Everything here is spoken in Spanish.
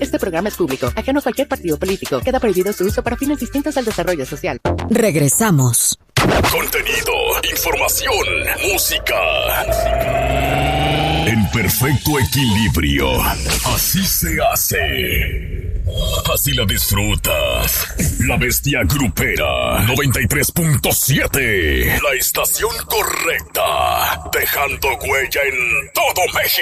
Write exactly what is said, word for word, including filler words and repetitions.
Este programa es público, ajeno a cualquier partido político. Queda prohibido su uso para fines distintos al desarrollo social. Regresamos. Contenido, información, música. En perfecto equilibrio. Así se hace. Así la disfrutas. La Bestia Grupera noventa y tres punto siete. La estación correcta. Dejando huella en todo México.